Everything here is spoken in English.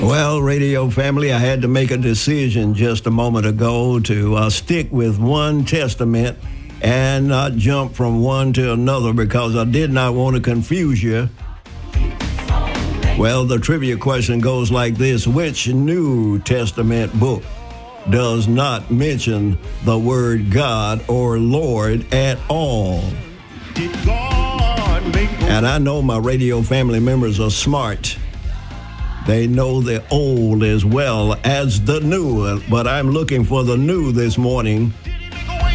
Well, radio family, I had to make a decision just a moment ago to stick with one testament and not jump from one to another because I did not want to confuse you. Well, the trivia question goes like this. Which New Testament book does not mention the word God or Lord at all? And I know my radio family members are smart. They know the old as well as the new, but I'm looking for the new this morning.